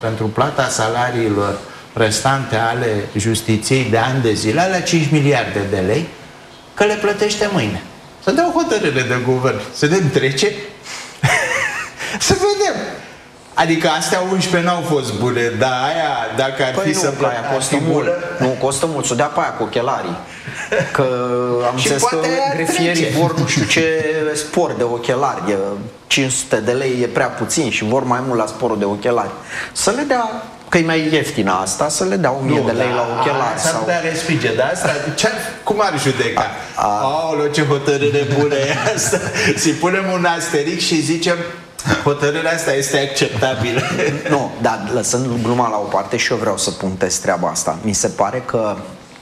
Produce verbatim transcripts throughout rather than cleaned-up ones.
pentru plata salariilor restante ale justiției de ani de zile, alea cinci miliarde de lei, că le plătește mâine. Să dea o hotărâre de guvern, să ne trece, să vedem. Adică astea unsprezece n-au fost bune, dar aia, dacă ar păi fi nu, să aia costă mult. Nu, costă mult, să dea pe aia cu ochelarii. Că am înțeles că grefierii vor nu știu ce spor de ochelari, de cinci sute de lei e prea puțin și vor mai mult la sporul de ochelari. Să le dea, că e mai ieftină asta, să le dea o mie de lei da, la ochelari. S-ar putea respinge, dar asta, cum ar judeca? Aoleu, ce hotărâre bună e asta! Să-i punem un asteric și zicem hotărârea asta este acceptabilă. Nu, dar lăsând gluma la o parte și eu vreau să punctez treaba asta. Mi se pare că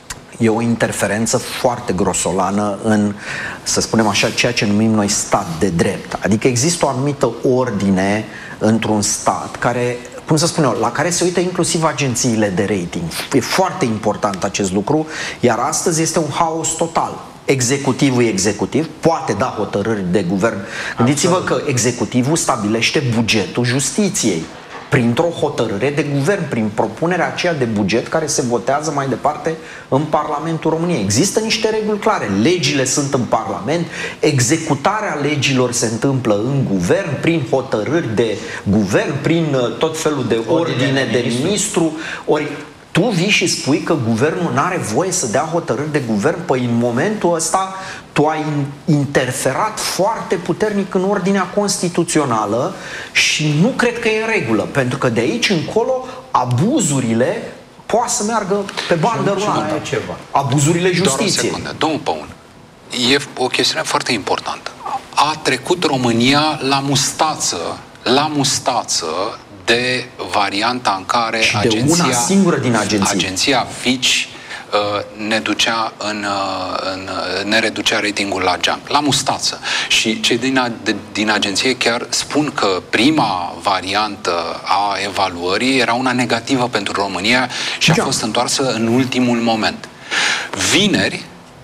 e o interferență foarte grosolană în, să spunem așa, ceea ce numim noi stat de drept. Adică există o anumită ordine într-un stat care, cum să spun eu, la care se uită inclusiv agențiile de rating. E foarte important acest lucru, iar astăzi este un haos total. Executivul e executiv, poate da hotărâri de guvern. Gândiți-vă că executivul stabilește bugetul justiției printr-o hotărâre de guvern, prin propunerea aceea de buget care se votează mai departe în Parlamentul României. Există niște reguli clare, legile sunt în Parlament, executarea legilor se întâmplă în guvern, prin hotărâri de guvern, prin tot felul de ordine de ministru, ori tu vii și spui că guvernul nu are voie să dea hotărâri de guvern, păi în momentul ăsta tu ai interferat foarte puternic în ordinea constituțională și nu cred că e în regulă, pentru că de aici încolo abuzurile poate să meargă pe bandă rulantă. Abuzurile justiției. Doar o secundă, domnul Păun, e o chestiune foarte importantă. A trecut România la mustață, la mustață, de varianta în care și de agenția, una singură din agenții. agenția Fitch uh, ne ducea în, uh, în uh, ne reducea ratingul la geam, la mustață. Și cei din, a, de, din agenție chiar spun că prima variantă a evaluării era una negativă pentru România și a geam. fost întoarsă în ultimul moment. Vineri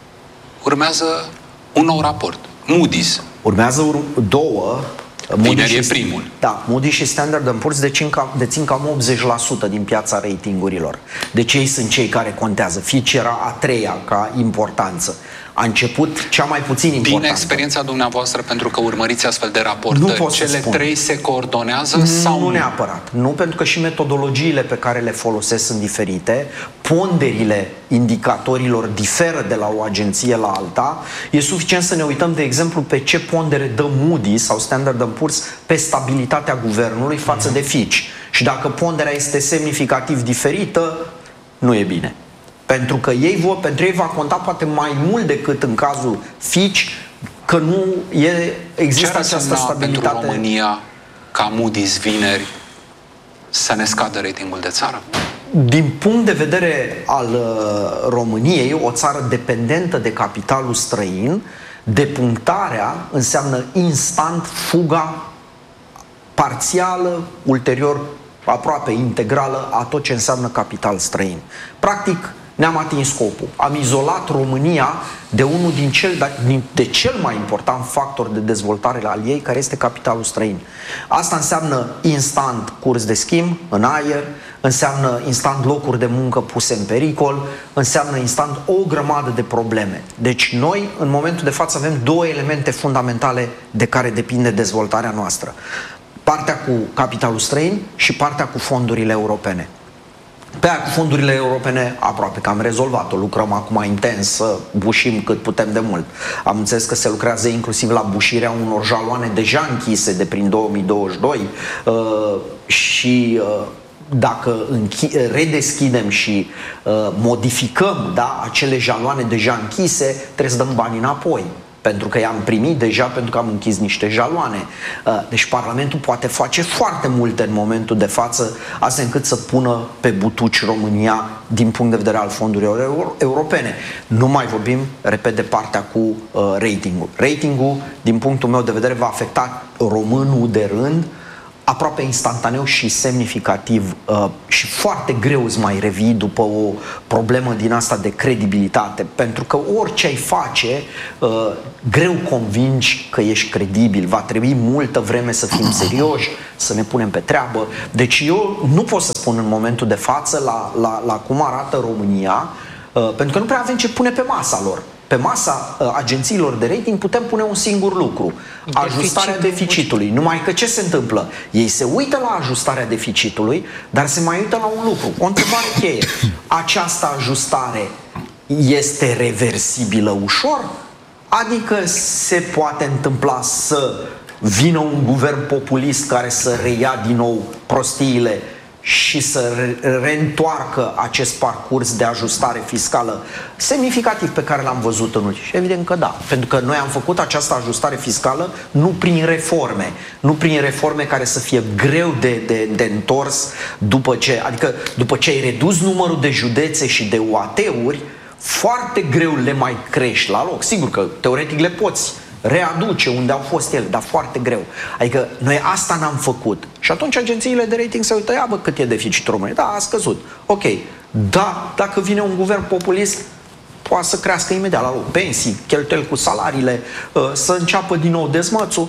urmează un nou raport. Moody's. Urmează ur- două. Vineri e primul. Da, Moody's și Standard and Poor's dețin cam, dețin cam optzeci la sută din piața ratingurilor. Deci ei sunt cei care contează. Fitch era a treia ca importanță. A început cea mai puțin importantă. Din experiența dumneavoastră, pentru că urmăriți astfel de raportări, cele trei se coordonează nu, sau nu? Nu neapărat. Nu, pentru că și metodologiile pe care le folosesc sunt diferite, ponderile indicatorilor diferă de la o agenție la alta. E suficient să ne uităm, de exemplu, pe ce pondere dă Moody's sau Standard and Poor's pe stabilitatea guvernului față de Fitch. Și dacă ponderea este semnificativ diferită, nu e bine. Pentru că ei vor, pentru ei va conta poate mai mult decât în cazul Fitch, că nu e, există această stabilitate. Pentru România ca Moody's vineri să ne scadă ratingul de țară? Din punct de vedere al uh, României, o țară dependentă de capitalul străin, depunctarea înseamnă instant fuga parțială, ulterior aproape integrală a tot ce înseamnă capital străin. Practic, ne-am atins scopul. Am izolat România de unul din cel, de cel mai important factor de dezvoltare al ei, care este capitalul străin. Asta înseamnă instant curs de schimb în aer, înseamnă instant locuri de muncă puse în pericol, înseamnă instant o grămadă de probleme. Deci noi, în momentul de față, avem două elemente fundamentale de care depinde dezvoltarea noastră. Partea cu capitalul străin și partea cu fondurile europene. Pe aia cu fondurile europene aproape că am rezolvat-o, lucrăm acum intens să bușim cât putem de mult. Am înțeles că se lucrează inclusiv la bușirea unor jaloane deja închise de prin două mii douăzeci și doi uh, și uh, dacă redeschidem și uh, modificăm, da, acele jaloane deja închise, trebuie să dăm bani înapoi. Pentru că i-am primit deja, pentru că am închis niște jaloane. Deci Parlamentul poate face foarte multe în momentul de față, astfel încât să pună pe butuci România din punct de vedere al fondurilor europene. Nu mai vorbim, repet, de partea cu uh, ratingul. Ratingul, din punctul meu de vedere, va afecta românul de rând aproape instantaneu și semnificativ uh, și foarte greu îți mai revii după o problemă din asta de credibilitate, pentru că orice ai face, uh, greu convingi că ești credibil, va trebui multă vreme să fim serioși, să ne punem pe treabă. Deci eu nu pot să spun în momentul de față la, la, la cum arată România, uh, pentru că nu prea avem ce pune pe masa lor. Pe masa uh, agențiilor de rating putem pune un singur lucru: ajustarea deficitului. Numai că ce se întâmplă? Ei se uită la ajustarea deficitului, dar se mai uită la un lucru. O întrebare cheie. Această ajustare este reversibilă ușor? Adică se poate întâmpla să vină un guvern populist care să reia din nou prostiile și să reîntoarcă acest parcurs de ajustare fiscală semnificativ pe care l-am văzut în ultimii? Și evident că da, pentru că noi am făcut această ajustare fiscală nu prin reforme, nu prin reforme care să fie greu de, de, de întors după ce, adică după ce ai redus numărul de județe și de U A T-uri, foarte greu le mai crești la loc. Sigur că teoretic le poți readuce unde au fost ele, dar foarte greu. Adică noi asta n-am făcut. Și atunci agențiile de rating se uită: ia bă, cât e deficitul României? Da, a scăzut. Ok. Da, dacă vine un guvern populist, poate să crească imediat la loc pensii, cheltuieli cu salariile, să înceapă din nou dezmățul.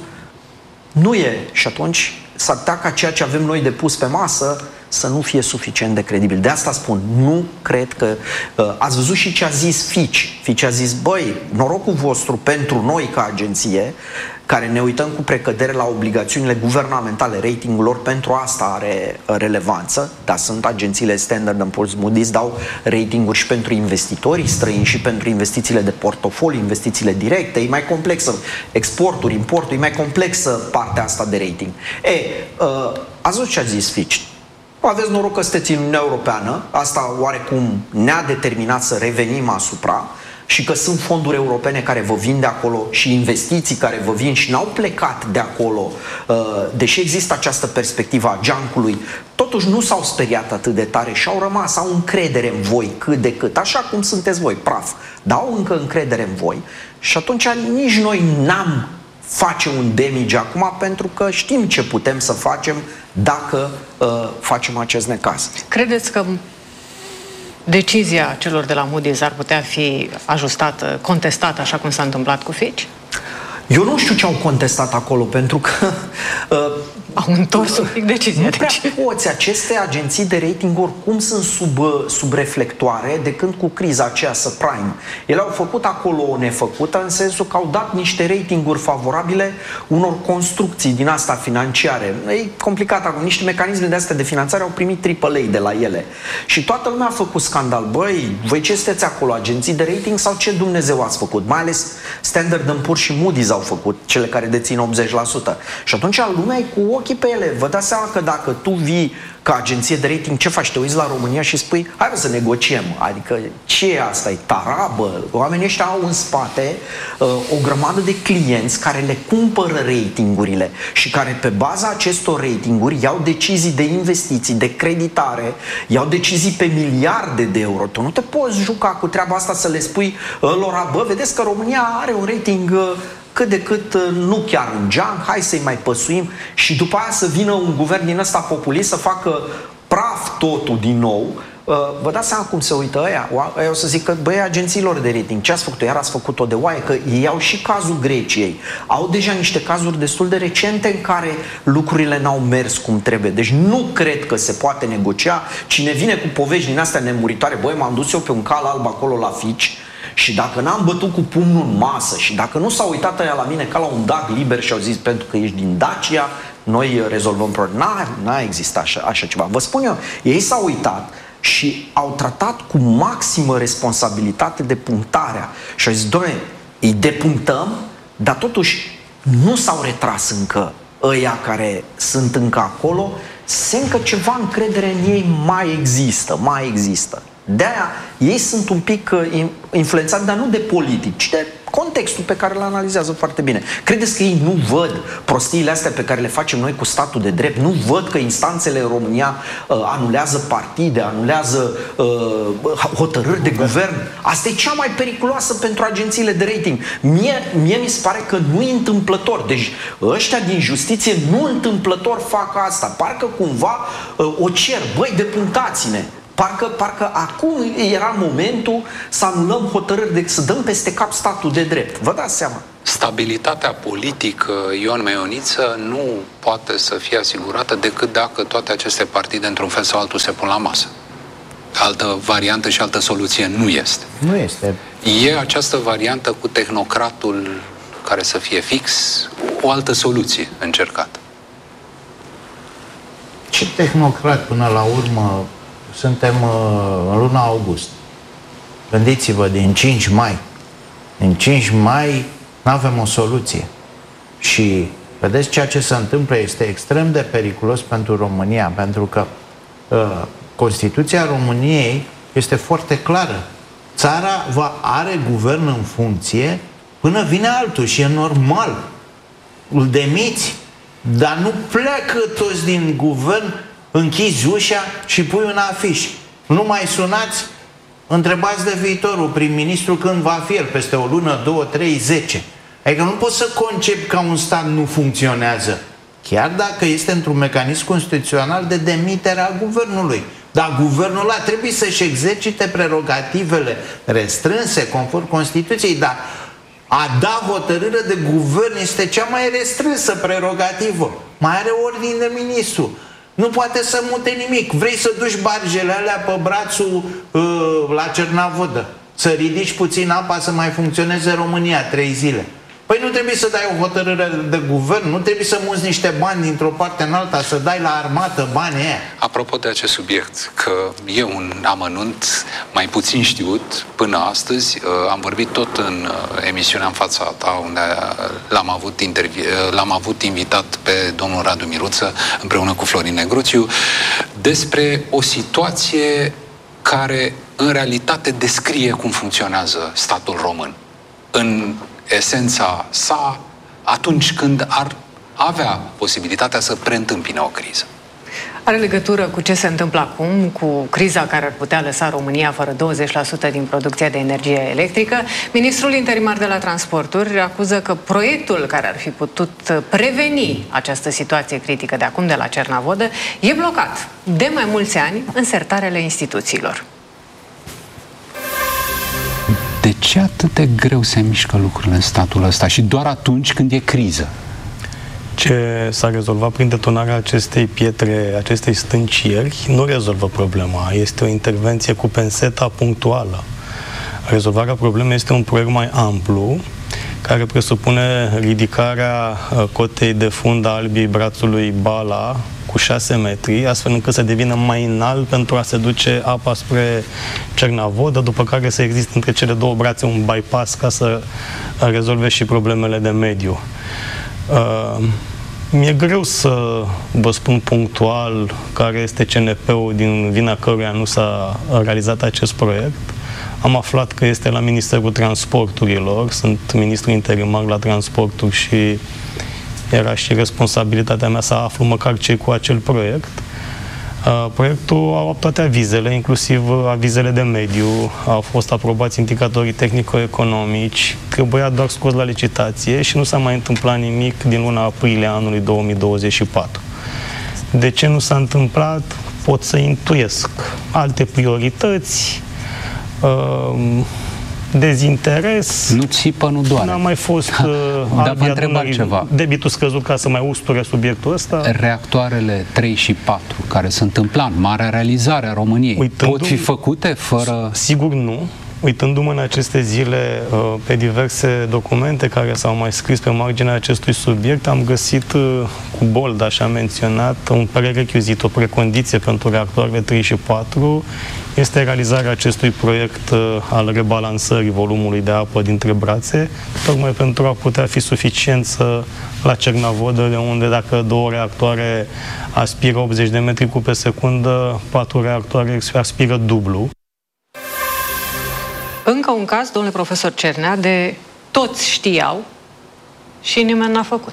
Nu e. Și atunci s-ar putea ca ceea ce avem noi de pus pe masă să nu fie suficient de credibil. De asta spun, nu cred că... Uh, ați văzut și ce a zis Fitch. Fitch a zis: băi, norocul vostru pentru noi ca agenție, care ne uităm cu precădere la obligațiunile guvernamentale, ratingul lor pentru asta are relevanță, dar sunt agențiile Standard and Poor's, Moody's, dau ratinguri și pentru investitorii străini și pentru investițiile de portofoliu, investițiile directe, e mai complexă, exporturi, importuri, e mai complexă partea asta de rating. E, uh, ați văzut ce a zis Fitch? Aveți noroc că sunteți în Uniunea Europeană, asta oarecum ne-a determinat să revenim asupra, și că sunt fonduri europene care vă vin de acolo și investiții care vă vin și n-au plecat de acolo, deși există această perspectivă a junk-ului, totuși nu s-au speriat atât de tare și au rămas, au încredere în voi cât de cât, așa cum sunteți voi, praf, dar au încă încredere în voi. Și atunci nici noi n-am face un damage acum, pentru că știm ce putem să facem dacă uh, facem acest necaz. Credeți că decizia celor de la Moody's ar putea fi ajustată, contestată, așa cum s-a întâmplat cu Fitch? Eu nu știu ce au contestat acolo, pentru că uh, au întors un pic decizia. Nu prea poți. Aceste agenții de rating oricum sunt sub, sub reflectoare de când cu criza aceea subprime. Ele au făcut acolo o nefăcută, în sensul că au dat niște ratinguri favorabile unor construcții din asta financiare. E complicat acum. Niște mecanisme de astea de finanțare au primit triple A de la ele. Și toată lumea a făcut scandal. Băi, voi ce sunteți acolo? Agenții de rating sau ce Dumnezeu ați făcut? Mai ales Standard and Poor's și Moody's au făcut, cele care dețin optzeci la sută. Și atunci lumea e cu ochii pe ele. Vă dați seama că dacă tu vii ca agenție de rating, ce faci? Te uiți la România și spui: hai să negociem. Adică ce e asta? E tarabă? Oamenii ăștia au în spate uh, o grămadă de clienți care le cumpără ratingurile și care pe baza acestor ratinguri iau decizii de investiții, de creditare, iau decizii pe miliarde de euro. Tu nu te poți juca cu treaba asta să le spui lor: bă, vedeți că România are un rating uh, cât de cât nu chiar în junk, hai să-i mai păsuim, și după aia să vină un guvern din ăsta populist să facă praf totul din nou. Vă dați seama cum se uită ăia? Ăia o să zic că, băi, agențiilor de rating, ce ați făcut-o? Iar ați făcut-o de oaie, că ei au și cazul Greciei. Au deja niște cazuri destul de recente în care lucrurile n-au mers cum trebuie. Deci nu cred că se poate negocia. Cine vine cu povești din astea nemuritoare: băi, m-am dus eu pe un cal alb acolo la Fitch și dacă n-am bătut cu pumnul în masă și dacă nu s-au uitat aia la mine ca la un dag liber și au zis: pentru că ești din Dacia, noi rezolvăm probleme. N-a, n-a existat așa, așa ceva. Vă spun eu, ei s-au uitat și au tratat cu maximă responsabilitate depunctarea. Și au zis: doamne, îi depunctăm, dar totuși nu s-au retras încă ăia care sunt încă acolo, semn că ceva încredere în ei mai există, mai există. De-aia ei sunt un pic influențați, dar nu de politic, ci de contextul pe care îl analizează foarte bine. Credeți că ei nu văd prostiile astea pe care le facem noi cu statul de drept? Nu văd că instanțele în România uh, anulează partide, anulează uh, hotărâri de guvern? Asta e cea mai periculoasă pentru agențiile de rating. Mie, mie mi se pare că nu e întâmplător. Deci ăștia din justiție nu întâmplător fac asta. Parcă cumva uh, o cer. Băi, depunctați-ne. Parcă, parcă acum era momentul să anulăm hotărâri, de, să dăm peste cap statul de drept. Vă dați seama? Stabilitatea politică, Ion Meioniță, nu poate să fie asigurată decât dacă toate aceste partide, într-un fel sau altul, se pun la masă. Altă variantă și altă soluție nu este. Nu este. E această variantă cu tehnocratul care să fie fix o altă soluție încercată. Ce tehnocrat până la urmă? Suntem în luna august. Gândiți-vă, din cinci mai. Din cinci mai nu avem o soluție. Și vedeți, ceea ce se întâmplă este extrem de periculos pentru România, pentru că uh, Constituția României este foarte clară. Țara va, are guvern în funcție până vine altul și e normal. Îl demiți, dar nu pleacă toți din guvern, închizi ușa și pui un afiș. Nu mai sunați, întrebați de viitorul prim-ministru când va fi el, peste o lună, două, trei, zece. Adică nu poți să concepi ca un stat nu funcționează, chiar dacă este într-un mecanism constituțional de demitere a guvernului. Dar guvernul ăla trebuie să-și exercite prerogativele restrânse, conform Constituției, dar a da hotărâre de guvern este cea mai restrânsă prerogativă. Mai are ordine de ministru. Nu poate să mute nimic. Vrei să duci barjele alea pe brațul uh, la Cernavodă, să ridici puțin apa să mai funcționeze România trei zile. Păi nu trebuie să dai o hotărâre de guvern, nu trebuie să muți niște bani dintr-o parte în alta, să dai la armată banii aia. Apropo de acest subiect, că e un amănunt mai puțin știut până astăzi, am vorbit tot în emisiunea În fața ta, unde l-am avut, intervi- l-am avut invitat pe domnul Radu Miruță împreună cu Florin Negruțiu, despre o situație care în realitate descrie cum funcționează statul român. În esența sa, atunci când ar avea posibilitatea să preîntâmpine o criză. Are legătură cu ce se întâmplă acum, cu criza care ar putea lăsa România fără douăzeci la sută din producția de energie electrică. Ministrul interimar de la Transporturi acuză că proiectul care ar fi putut preveni această situație critică de acum de la Cernavodă e blocat de mai mulți ani în sertarele instituțiilor. De ce atât de greu se mișcă lucrurile în statul ăsta și doar atunci când e criză? Ce s-a rezolvat prin detonarea acestei pietre, acestei stâncieri, nu rezolvă problema. Este o intervenție cu penseta punctuală. Rezolvarea problemei este un proiect mai amplu, care presupune ridicarea cotei de fund a albii brațului Bala cu șase metri, astfel încât să devină mai înalt pentru a se duce apa spre Cernavodă, după care să existe între cele două brațe un bypass ca să rezolve și problemele de mediu. Uh, mi-e greu să vă spun punctual care este C N P-ul din vina căruia nu s-a realizat acest proiect. Am aflat că este la Ministerul Transporturilor, sunt ministru interimar la transporturi și era și responsabilitatea mea să aflu măcar ce cu acel proiect. Uh, proiectul a luat toate avizele, inclusiv avizele de mediu, au fost aprobați indicatorii tehnico-economici, trebuia doar scos la licitație și nu s-a mai întâmplat nimic din luna aprilie anului două mii douăzeci și patru. De ce nu s-a întâmplat? Pot să intuiesc. Alte priorități, uh, dezinteres. Nu țipă, nu doare. N-a mai fost uh, dar vă întreb altceva. Debitul scăzut ca să mai usture subiectul ăsta. Reactoarele trei și patru, care sunt în plan, marea realizare a României, Uitându- pot fi făcute fără... Sigur nu. Uitându-mă în aceste zile uh, pe diverse documente care s-au mai scris pe marginea acestui subiect, am găsit uh, cu bold, așa menționat, un prerechiuzit, o precondiție pentru reactoarele trei și patru, este realizarea acestui proiect uh, al rebalansării volumului de apă dintre brațe, tocmai pentru a putea fi suficiență la Cernavodă, de unde dacă două reactoare aspiră optzeci de metri cub pe secundă, patru reactoare aspiră dublu. Încă un caz, domnule profesor Cernea, de toți știau și nimeni n-a făcut.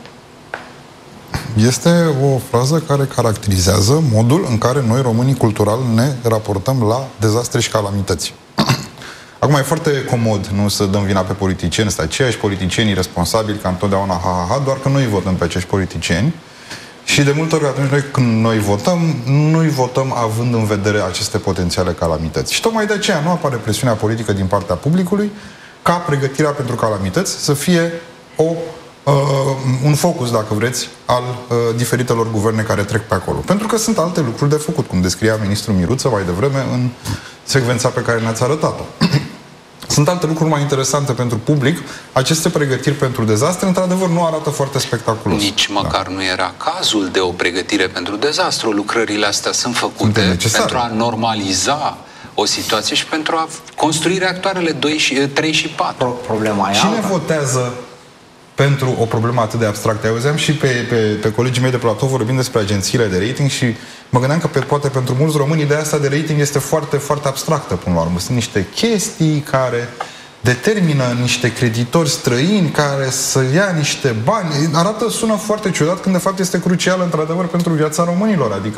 Este o frază care caracterizează modul în care noi, românii cultural, ne raportăm la dezastre și calamități. Acum e foarte comod nu să dăm vina pe politicieni, sunt aceiași politicieni responsabili ca întotdeauna ha-ha-ha, doar că noi votăm pe acești politicieni și de multe ori atunci noi, când noi votăm, nu-i votăm având în vedere aceste potențiale calamități. Și tocmai de aceea nu apare presiunea politică din partea publicului ca pregătirea pentru calamități să fie o Uh, un focus, dacă vreți, al uh, diferitelor guverne care trec pe acolo. Pentru că sunt alte lucruri de făcut, cum descria ministrul Miruță mai devreme în secvența pe care ne-ați arătat-o. Sunt alte lucruri mai interesante pentru public. Aceste pregătiri pentru dezastre, într-adevăr, nu arată foarte spectaculos. Nici măcar da. nu era cazul de o pregătire pentru dezastru. Lucrările astea sunt făcute sunt pentru a normaliza o situație și pentru a construi reactoarele doi și, trei și patru. Problema e Cine alta. votează pentru o problemă atât de abstractă? Auzeam și pe, pe, pe colegii mei de platou vorbind despre agențiile de rating și mă gândeam că pe, poate pentru mulți români ideea asta de rating este foarte, foarte abstractă până la urmă. Sunt niște chestii care determină niște creditori străini care să ia niște bani. Arată, sună foarte ciudat când de fapt este crucial într-adevăr pentru viața românilor. Adică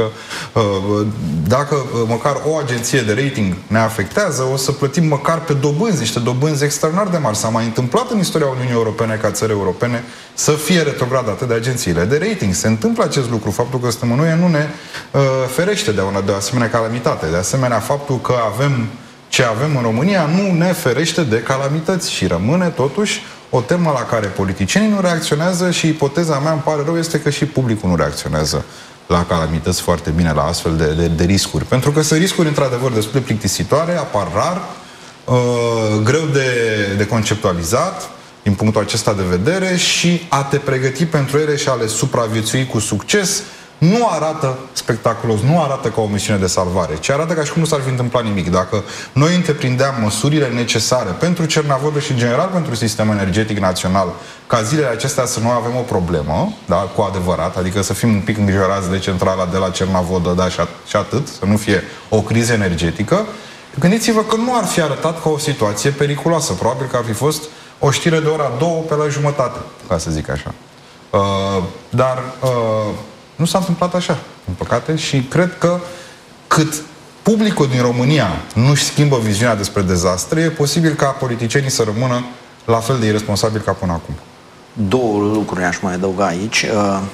dacă măcar o agenție de rating ne afectează, o să plătim măcar pe dobânzi, niște dobânzi extraordinar de mari. S-a mai întâmplat în istoria Uniunii Europene ca țări europene să fie retrogradate de agențiile de rating. Se întâmplă acest lucru. Faptul că suntem în U E nu ne uh, ferește de o, de o asemenea calamitate. De asemenea, faptul că avem ce avem în România nu ne ferește de calamități și rămâne totuși o temă la care politicienii nu reacționează și ipoteza mea, îmi pare rău, este că și publicul nu reacționează la calamități foarte bine, la astfel de, de, de riscuri. Pentru că sunt riscuri într-adevăr destul de plictisitoare, apar rar, uh, greu de, de conceptualizat din punctul acesta de vedere și a te pregăti pentru ele și a le supraviețui cu succes nu arată spectaculos, nu arată ca o misiune de salvare, ci arată ca și cum nu s-ar fi întâmplat nimic. Dacă noi întreprindeam măsurile necesare pentru Cernavodă și în general pentru sistemul energetic național, ca zilele acestea să nu avem o problemă, da, cu adevărat, adică să fim un pic îngrijorați de centrala de la Cernavodă, da, și, at- și atât, să nu fie o criză energetică, gândiți-vă că nu ar fi arătat ca o situație periculoasă. Probabil că ar fi fost o știre de ora două pe la jumătate, ca să zic așa. Uh, dar... Uh, Nu s-a întâmplat așa, în păcate, și cred că cât publicul din România nu-și schimbă viziunea despre dezastre, e posibil ca politicienii să rămână la fel de irresponsabili ca până acum. Două lucruri aș mai adăuga aici.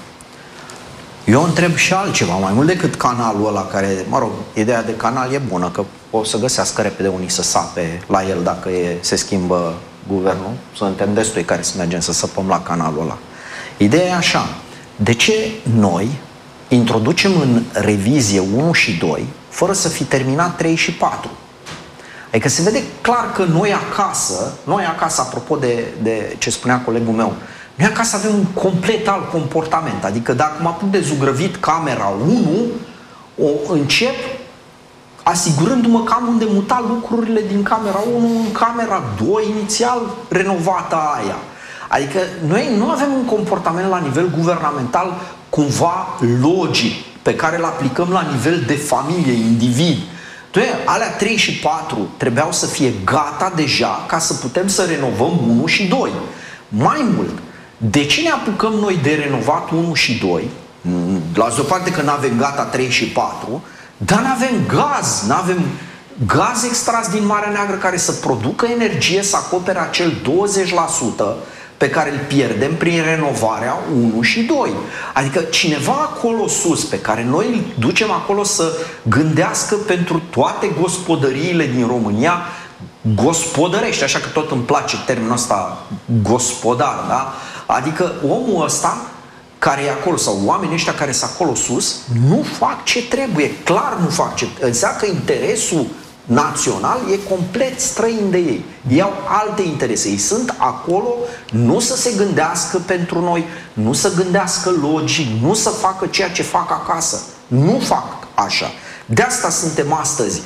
Eu întreb și altceva, mai mult decât canalul ăla care, mă rog, ideea de canal e bună, că o să găsească repede unii să sape la el dacă e, se schimbă guvernul. Suntem destui care să mergem să săpăm la canalul ăla. Ideea e așa. De ce noi introducem în revizie unu și doi fără să fi terminat trei și patru? Adică se vede clar că noi acasă, noi acasă, apropo de, de ce spunea colegul meu, noi acasă avem un complet alt comportament. Adică dacă mă apuc de zugrăvit camera unu, o încep asigurându-mă că am unde muta lucrurile din camera unu în camera doi, inițial renovată aia. Adică noi nu avem un comportament la nivel guvernamental cumva logic, pe care îl aplicăm la nivel de familie, individ. Doi, alea trei și patru trebuiau să fie gata deja ca să putem să renovăm unu și doi. Mai mult, de ce ne apucăm noi de renovat unu și doi? La zi o parte că nu avem gata trei și patru, dar nu avem gaz, nu avem gaz extras din Marea Neagră care să producă energie, să acopere acel douăzeci la sută pe care îl pierdem prin renovarea unu și doi. Adică cineva acolo sus, pe care noi îl ducem acolo să gândească pentru toate gospodăriile din România, gospodărește, așa că tot îmi place termenul ăsta, gospodar, da? Adică omul ăsta care e acolo, sau oamenii ăștia care sunt acolo sus, nu fac ce trebuie, clar nu fac ce trebuie. Înseamnă că interesul național e complet străin de ei. Ei au alte interese. Ei sunt acolo nu să se gândească pentru noi, nu să gândească logic, nu să facă ceea ce fac acasă. Nu fac așa. De asta suntem astăzi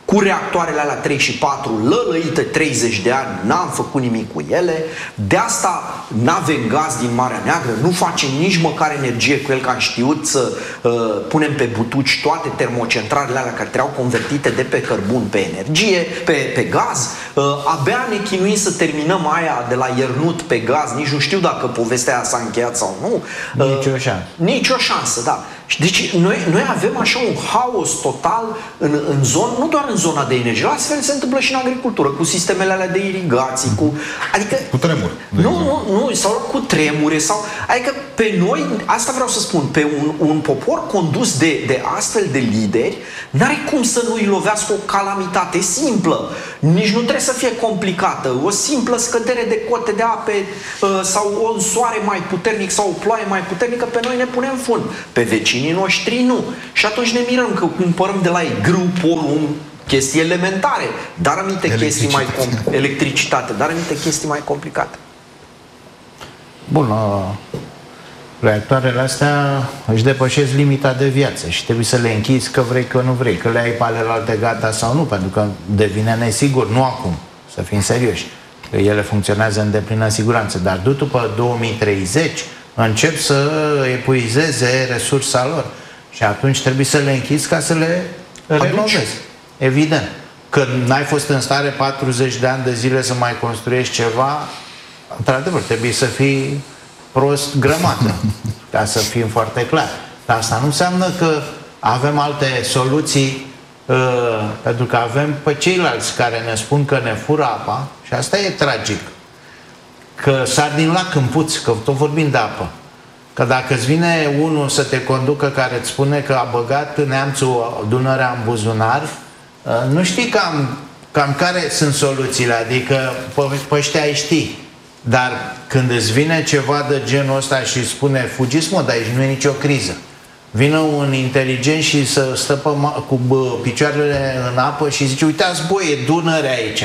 cu reactoarele alea trei și patru lălăite treizeci de ani, n-am făcut nimic cu ele, de asta n-avem gaz din Marea Neagră, nu facem nici măcar energie cu el, că am știut să uh, punem pe butuci toate termocentralele alea care trebuiau convertite de pe cărbun pe energie, pe, pe gaz. Uh, abia ne chinuim să terminăm aia de la Iernut pe gaz, nici nu știu dacă povestea aia s-a încheiat sau nu. Uh, Nici o șansă. Nici o șansă, da. Deci noi, noi avem așa un haos total în, în zonă, nu doar în zona de energie, la fel se întâmplă și în agricultură, cu sistemele alea de irigații, cu... Adică... Cu tremur. Nu, nu, nu, sau cu tremure, sau... Adică pe noi, asta vreau să spun, pe un, un popor condus de, de astfel de lideri, n-are cum să nu-i lovească o calamitate simplă. Nici nu trebuie să fie complicată. O simplă scădere de cote de ape sau un soare mai puternic sau o ploaie mai puternică, pe noi ne punem fund. Pe vecinii noștri nu. Și atunci ne mirăm că cumpărăm de la ei grâu, porumb, chestii elementare, dar anumite chestii mai com- electricitate, dar anumite chestii mai complicate. Bun, reactoarele astea își depășesc limita de viață și trebuie să le închizi că vrei, că nu vrei, că le ai pe alelalte gata sau nu, pentru că devine nesigur, nu acum, să fim serioși, că ele funcționează în deplină siguranță, dar după două mii treizeci încep să epuizeze resursa lor și atunci trebuie să le închizi ca să le renovezi. Evident. Că n-ai fost în stare patruzeci de ani de zile să mai construiești ceva, într-adevăr, trebuie să fii prost grămadă, ca să fim foarte clar. Dar asta nu înseamnă că avem alte soluții, uh, pentru că avem pe ceilalți care ne spun că ne fură apa, și asta e tragic. Că sar din lac în puț, că tot vorbim de apă. Că dacă îți vine unul să te conducă care îți spune că a băgat neamțul Dunărea în buzunar, nu știi cam, cam care sunt soluțiile, adică pe ăștia ai ști. Dar când îți vine ceva de genul ăsta și spune fugiți mă, dar aici nu e nicio criză. Vine un inteligent și să stă pe cu picioarele în apă și zice uitați băi, e Dunărea aici.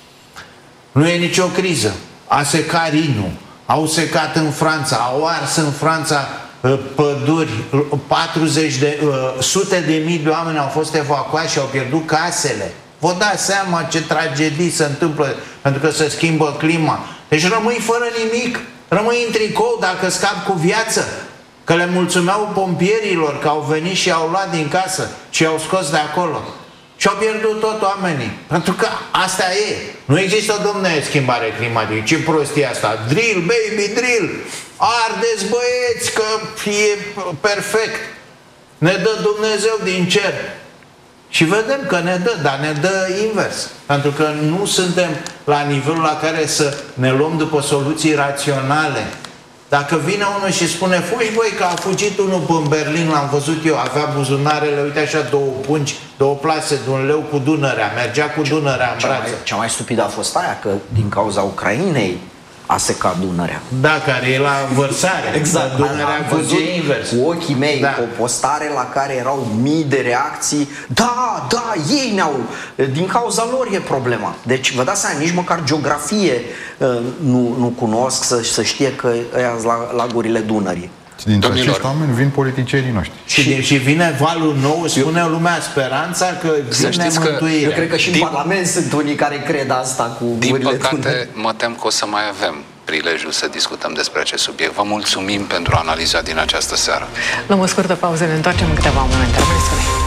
Nu e nicio criză. A secat Rinul, au secat în Franța, au ars în Franța păduri, patruzeci de, sute de mii de oameni au fost evacuați și au pierdut casele. Vă dați seama ce tragedii se întâmplă pentru că se schimbă clima. Deci rămâi fără nimic, rămâi în tricou dacă scapi cu viață. Că le mulțumeau pompierilor că au venit și au luat din casă și au scos de acolo. Și au pierdut tot oamenii. Pentru că asta e. Nu există, domne, schimbare climatică. Ce prostie asta? Drill, baby, drill. Ardeți, băieți, că e perfect. Ne dă Dumnezeu din cer. Și vedem că ne dă, dar ne dă invers. Pentru că nu suntem la nivelul la care să ne luăm după soluții raționale. Dacă vine unul și spune, fugi băi, că a fugit unul în Berlin, l-am văzut eu, avea buzunarele, uite așa, două pungi, două plase de un leu cu Dunărea, mergea cu Dunărea în brațe. Cea mai, cea mai stupidă a fost aia, că din cauza Ucrainei a secat Dunărea. Da, care e la vărsare. Exact. Dunărea am văzut invers. cu ochii mei Da. o postare la care erau mii de reacții. Da, da, ei ne-au... Din cauza lor e problema. Deci, vă dați seama, nici măcar geografie uh, nu, nu cunosc să, să știe că ăia sunt la lagurile Dunării. Și dintre Domnilor. acești oameni vin politicienii noștri. Și, și, și vine valul nou, spune lumea speranța că Să vine știți că mântuirea. Eu cred că și în Din- Parlament sunt unii care cred asta cu Din gurile păcate, Dunării. mă tem că o să mai avem prilejul să discutăm despre acest subiect. Vă mulțumim pentru analiza din această seară. Luăm o scurtă pauză, ne întoarcem în câteva momente. Rămâneți cu noi.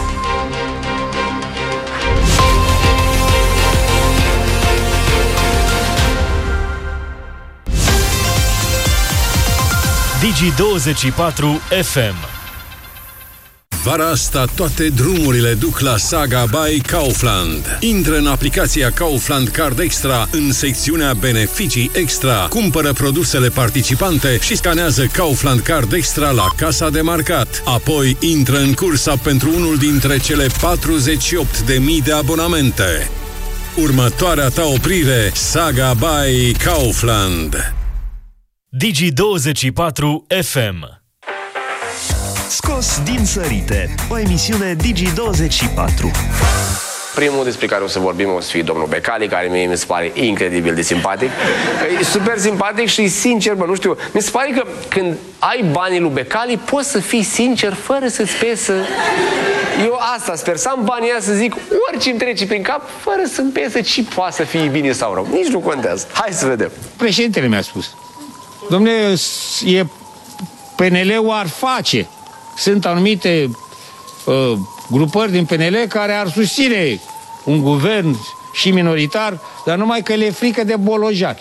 Digi douăzeci și patru F M. Vara asta toate drumurile duc la Saga by Kaufland. Intră în aplicația Kaufland Card Extra în secțiunea Beneficii Extra. Cumpără produsele participante și scanează Kaufland Card Extra la casa de marcat. Apoi intră în cursa pentru unul dintre cele patruzeci și opt de mii de abonamente. Următoarea ta oprire, Saga by Kaufland. Digi douăzeci și patru F M. Scos din sărite, o emisiune Digi douăzeci și patru. Primul despre care o să vorbim o să fie domnul Becali, care mie mi se pare incredibil de simpatic. E super simpatic și sincer, bă, nu știu, mi se pare că când ai banii lui Becali, poți să fii sincer fără să-ți pesă. Eu asta sper, să am banii aia să zic orice îmi trece prin cap, fără să-mi pesă ce poate să fie bine sau rău. Nici nu contează. Hai să vedem. Președintele mi-a spus: dom'le, e P N L-ul ar face. Sunt anumite uh, grupări din P N L care ar susține un guvern și minoritar, dar numai că le e frică de Bolojan.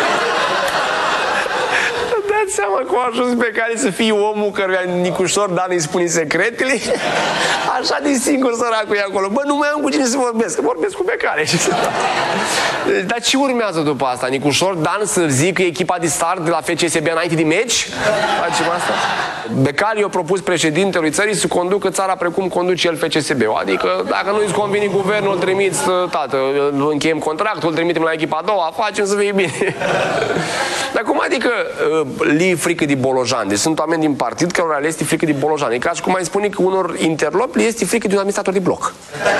Dați seama cum a ajuns Becali să fie omul căruia Nicușor Dan îi spune secretele? Așa de singur săracul e acolo. Bă, nu mai am cu cine să vorbesc, vorbesc cu Becali. Dar ce urmează după asta? Nicușor Dan să zică echipa de start de la F C S B înainte de meci? Facem asta? Becali a propus președintelui țării să conducă țara precum conduce el F C S B-ul. Adică dacă nu-i convine guvernul, îl trimiți, tată, îl încheiem contractul, îl trimitem la echipa a doua, facem să fie bine. Dar cum adică li frică de Bolojan? Deci sunt oameni din partid care le este frică de Bolojan. E ca și cum mai spune că unor interlopi le este frică de un administrator de bloc.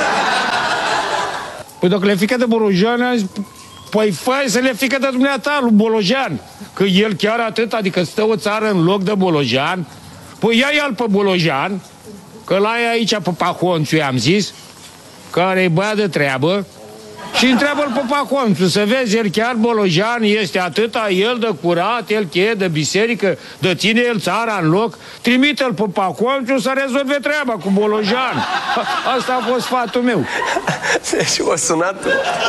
Păi dacă le frică de Bolojan, păi fai să le frică de dumneata lui Bolojan. Că el chiar atât, adică stă o țară în loc de Bolojan. Păi ia-i-al pe Bolojan, că la e aici pe Pahonțu, i-am zis, care e băiat de treabă, și întreabă-l pe Pahonțu, să vezi, el chiar Bolojan este atâta, el de curat, el cheie de biserică, de ține el țara în loc, trimite-l pe Pahonțu să rezolve treaba cu Bolojan. Asta a fost sfatul meu. Deci o sunat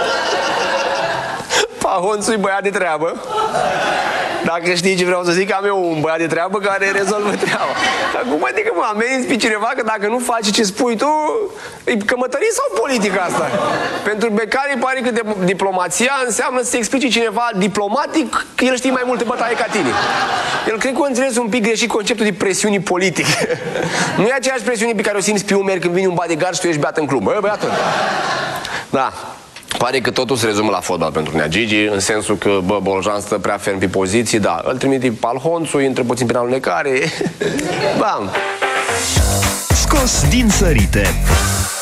Pahonțu-i băiat de treabă. Dacă știi ce vreau să zic, am eu un băiat de treabă care rezolvă treaba. Dar cum adică mă amenzi pe cineva că dacă nu faci ce spui tu, e cămătărie sau politică asta? Pentru Becali pare că de, diplomația înseamnă să-ți explice cineva diplomatic că el știe mai multe bătaie ca tine. El cred că a înțeles un pic greșit conceptul de presiuni politice. Nu e aceeași presiune pe care o simți pe umeri când vine un bodyguard și tu ești beat în club. Bă, băiatul. Da. Pare că totul se rezumă la fotbal pentru Nea Gigi, în sensul că, bă, Bolojan stă prea ferm pe poziții, da, îl trimite pe Alhonțu, intră puțin prin alunecare, bam! Scos din sărite.